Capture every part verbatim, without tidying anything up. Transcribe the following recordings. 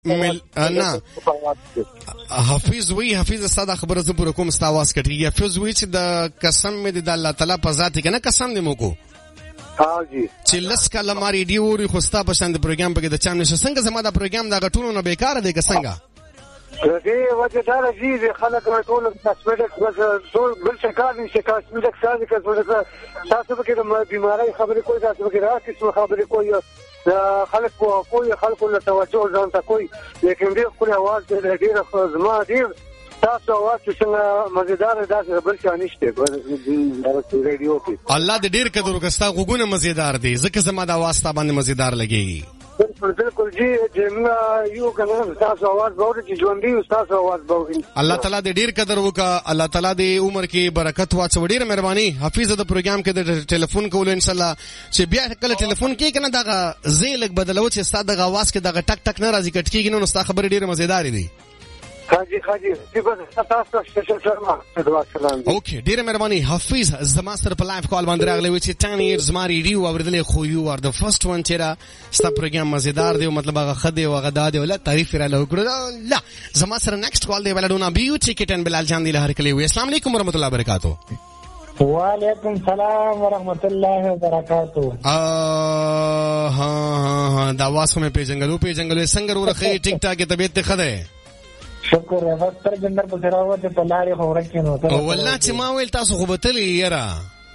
مل نه حافظ وی حافظ استاد خبره زه پوره کوم ستا आवाज کټیږي. حافظ وی چې د قسم مې د الله تعالی په ذات کې نه قسم دې مو کو ها جی چې لس کله ما ریډیو وری خو ستا په شان د پروګرام په کې د چا نشه څنګه زما دا پروګرام دا غټونو نه بیکاره دی که څنګه دې وجه دا راځي خلک ټول تاسو بس ټول بل څه کار نشي کاسمه د ښځې کړه تاسو به د بیماری خبرې کوی تاسو به راځي څه خبرې کوی خلک په کوی خلکو له توجه ځان ته کوی لیکن دې خپل आवाज دې ډېر خدمت دې تاسو आवाज څنګه مزیدار ده بل څه نشته د ریډیو کې. الله دې ډېر قدر وکستا غوګونه مزیدار دي ځکه زما د आवाज تا باندې مزیدار لګيږي. بالکل جی جمله یو کنه تاسو आवाज باور چې ژوند دی تاسو आवाज باور. الله تعالی دې ډیر قدر وکا. الله تعالی دې عمر کې برکت واچو. ډیر مهرباني حافظ د پروګرام کې د ټلیفون کول ان شاء الله چې بیا کله ټلیفون کې کنه دغه زیلک بدلو چې ستاسو د आवाज کې دغه ټک ټک نه راځي کټ کېږي نو ستاسو خبر ډیر مزیدار دي. حاجی حاجی تاسو ستاسو شرما سلام. اوکې ډیر مهرباني حافظ زما سره په لایف کال باندې راغلی و چې ten years ما ریډیو اوریدل خو یو ار د فرست ون چې را ست پروګرام مزیدار دی مطلب هغه خدي او هغه داد ولا تعریف را لوکړه. لا زما سره نیکسټ کال دی ولډونه بیو ټیکټ بلال جان دی لهر کلی. السلام علیکم ورحمت الله وبرکاتہ. وعلیکم السلام ورحمت الله وبرکاتہ. ا ها ها دا واسمه پیجنګلو پیجنګلو څنګه ورخه ټیک ټاک طبيعت خده شکر ہے بس تر جندر په سراوت په لارې خورک کې نو ته والله چې ما ویل تاسو خو بتلی یرا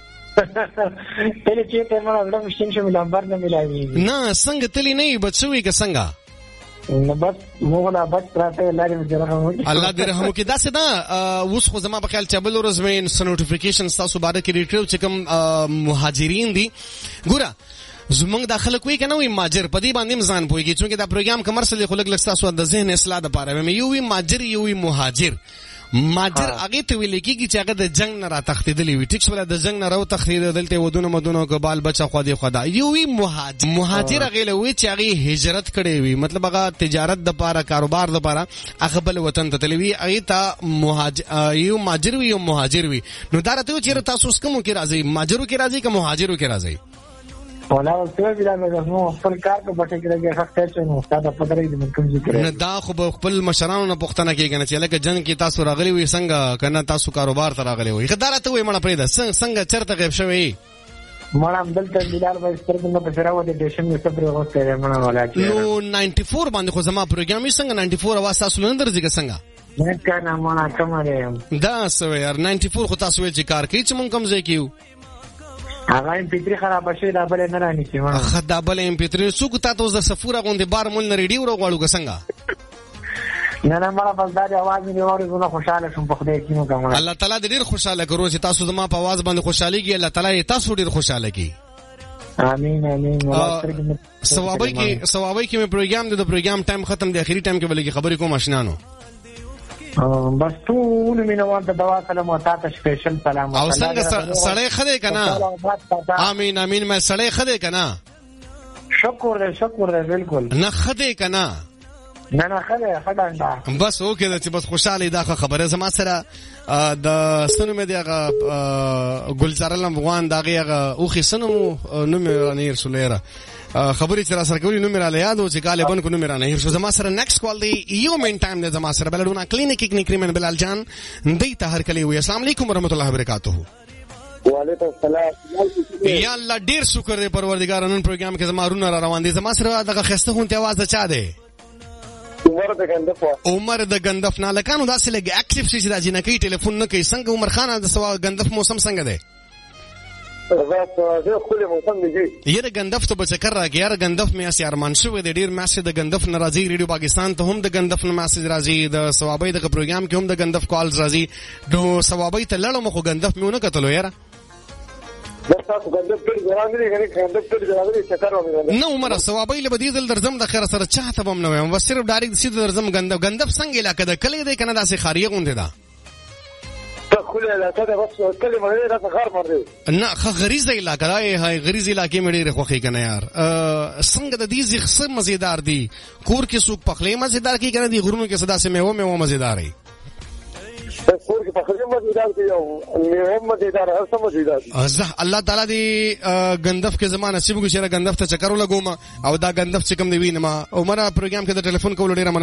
تل چې ته ما وړم شین شم لامبر نه ملایي نه څنګه تلی نه بچوي که څنګه نو بس موږ بس راته لارې مجرم الله دې رحم وکړي. دا څه دا اوس خو زما په خیال چې بل ورځ مې نوټیفیکیشن تاسو باندې کې ریټریو چې کوم مهاجرین دي ګوره زمونږ داخله کوي کنه وي ماجر پدی باندې مزان پويږي چې دا پروګرام کمرشل خلک لښتا د ذهن اصلاح لپاره مې یو وی ماجر یو وی مهاجر. ماجر هغه ته ویل کېږي چې هغه د جنگ نه را تختیدلی وي ټیک شول د جنگ نه راو تختیدل ته ودونه مدونه کبال بچا خو دی خدا یو وی مهاجر مهاجر هغه لوي چې هغه هجرت کړي وي مطلب هغه تجارت د لپاره کاروبار د لپاره هغه بل وطن ته تلوي هغه ته مهاجر یو ماجر وي یو مهاجر وي. نو دا راته چې تاسو کوم کې راځي ماجرو کې راځي که مهاجرو کې راځي ولا څه بیا نو خپل کار په پټه کې راځي حق ته نو استاد په درې د منکم ذکر نه دا خو خپل مشرانو نه پښتنه کېږي نه چې لکه جنگ کې تاسو راغلي وي څنګه کنه تاسو کاروبار ته راغلي وي خدارته وي مړه پرې ده څنګه چرته غیب شوی مړه دلته بلال وایي سترګې نه په سراوه د ډیشن یې صبر وکړي مړه ولا چې نو ناینټي فور باندې خو زما پروګرام یې څنګه ناینټي فور اواز تاسو نه درځي څنګه نه کنه مړه کومه دا سوي یار ناینټي فور خو تاسو یې کار کوي چې مونږ کوم ځای کیو هغه ام پی تھری خراب شي دا بل نه رانی شي ما خدا بل ام پی تھری سو کو تاسو د سفوره غوندې بار مول نه ریډیو راغړو څنګه نه نه مړه بس دا आवाज مې اوري زه خوشاله شوم په خدای کې نو کوم الله تعالی دې ډیر خوشاله کړو چې تاسو زما په आवाज باندې خوشالي کې الله تعالی تاسو ډیر خوشاله کی. امين امين ثوابي کې ثوابي کې مې پروګرام د پروګرام ټایم ختم دی اخیری ټایم کې بلکې خبرې کوم آشنانو بس ټول مینوال د دوا سلام او تاسو سپیشل سلام او څنګه سړی خده کنه امين امين مې سړی خده کنه شکر دې شکر دې بالکل نه خده کنه نه نه خده خداندا بس اوکې دا چې بس خوشاله دا خبره زما سره د سنو مې دغه ګلزار افغان دغه هغه او خې سنو نو مې نه رسولیرا خبرې چې را سره کوي نو مې را یادو چې غالبا کو نو مې را نه هیڅ زما سره نیکسټ کال دی یو مین ټایم د زما سره بلډونه کلینیک کې نکریمن بلال جان دې ته هر کلی وي. السلام علیکم ورحمت الله وبرکاتہ. وعلیکم السلام. یا الله ډیر شکر دې پروردگار نن پروګرام کې زما رونه را روان دي زما سره دغه خسته هونته आवाज چا دی عمر د غندف عمر د غندف نه لکانو داسې لګ اکټیو شي راځي نه کوي ټلیفون نه کوي څنګه عمر خان د سوا غندف موسم څنګه دی زه خو له موسم دی یره غندف ته بچکر راګي یاره غندف مې اسي ارمان شو د ډیر میسج د غندف ناراضي ریډیو پاکستان ته هم د غندف نه میسج راځي د ثوابي د پروګرام کې هم د غندف کالز راځي نو ثوابي ته لړم خو غندف مې نه کتلو یاره تاسو غندف پر ځانګړي غني غندف پر ځانګړي چکر ومه نو عمر ثوابي له بدی دل درزم د خیر سره چاته بم نه وایم و صرف ډایرکټ سیده درزم غندف غندف څنګه علاقه ده کله دې کنه داسې خاریه غونډه ده خل علاقه ده بس کلمه نه راته غار مرده نه خ غریزه علاقه ده هاي غریزه علاقه مې ډېر خوخي کنه یار څنګه د دې زخص مزیدار دي کور کې سوق پخلې مزیدار کی کنه دي غرونو کې صدا سه میوه میوه مزیدار ای کور کې پخلې مزیدار دی او میوه مزیدار هر څه مزیدار ازه الله تعالی دې غندف کې زمانه نصیب کو چې غندف ته چکر ولګوم او دا غندف چې کوم دی وینم عمره پروګرام کې د ټلیفون کول ډېر